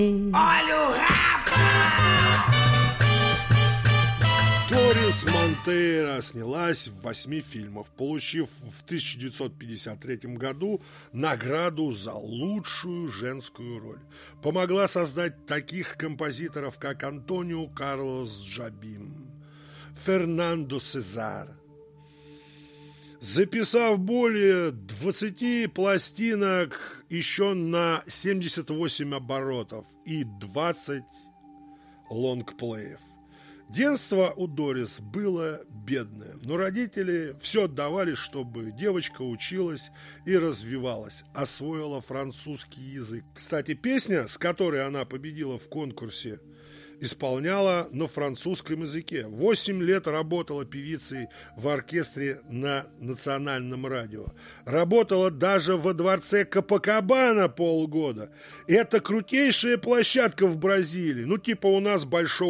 Дорис Монтейро снялась в 8 фильмах, получив в 1953 году награду за лучшую женскую роль. Помогла создать таких композиторов, как Антонио Карлос Джобим, Фернандо Сезар. Записав более 20 пластинок еще на 78 оборотов и 20 лонгплеев. Детство у Дорис было бедное, но родители все отдавали, чтобы девочка училась и развивалась, освоила французский язык. Кстати, песня, с которой она победила в конкурсе, исполняла на французском языке. 8 лет работала певицей в оркестре на национальном радио. Работала даже во дворце Копакабана полгода. Это крутейшая площадка в Бразилии. Ну, типа у нас большого